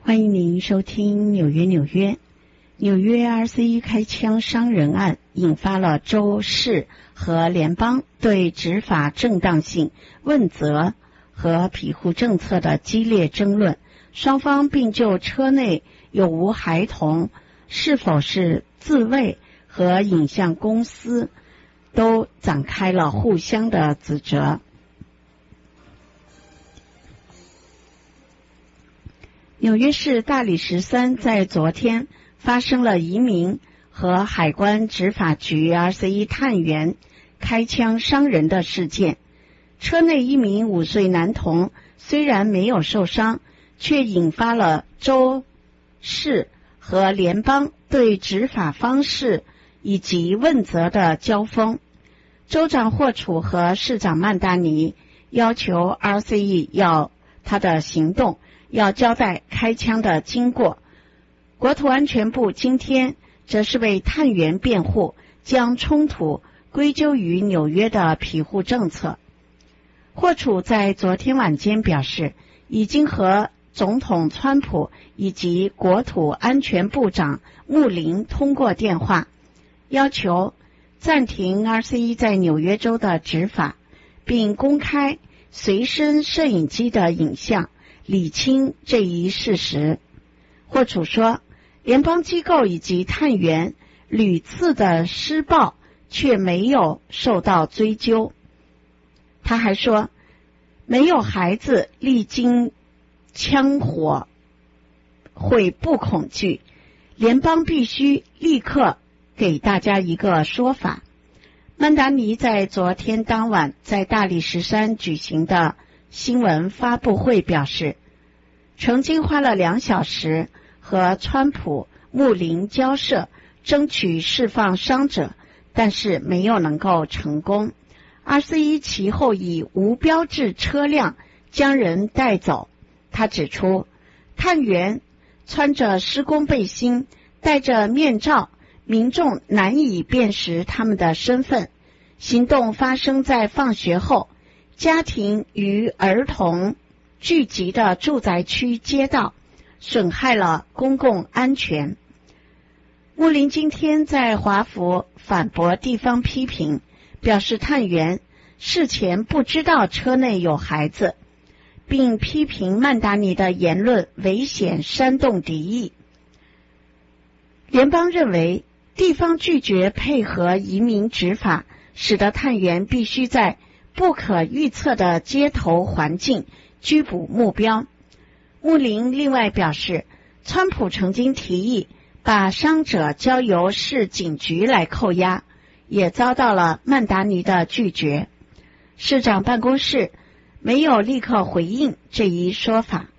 欢迎您收听纽约。纽约 RCE 开枪伤人案引发了州市和联邦对执法正当性、问责和庇护政策的激烈争论，双方并就车内有无孩童、是否是自卫和影像公司都展开了互相的指责。纽约市大理石山在昨天发生了移民和海关执法局 RCE 探员开枪伤人的事件。车内一名5岁男童虽然没有受伤，却引发了州市和联邦对执法方式以及问责的交锋。州长霍楚和市长曼达尼要求 RCE 要他的行动要交代开枪的经过。国土安全部今天则是为探员辩护，将冲突归咎于纽约的庇护政策。霍楚在昨天晚间表示，已经和总统川普以及国土安全部长穆林通过电话，要求暂停 RCE 在纽约州的执法，并公开随身摄影机的影像，理清这一事实。霍楚说，联邦机构以及探员屡次的施暴却没有受到追究。他还说，没有孩子历经枪火会不恐惧，联邦必须立刻给大家一个说法。曼达尼在昨天当晚在大理石山举行的新闻发布会表示，曾经花了2小时和川普、穆林交涉，争取释放伤者，但是没有能够成功。RCE 其后以无标志车辆将人带走。他指出，探员穿着施工背心，戴着面罩，民众难以辨识他们的身份。行动发生在放学后，家庭与儿童聚集的住宅区街道，损害了公共安全。穆林今天在华府反驳地方批评，表示探员事前不知道车内有孩子，并批评曼达尼的言论危险煽动敌意。联邦认为地方拒绝配合移民执法，使得探员必须在不可预测的街头环境拘捕目标。穆林另外表示，川普曾经提议把伤者交由市警局来扣押，也遭到了曼达尼的拒绝。市长办公室没有立刻回应这一说法。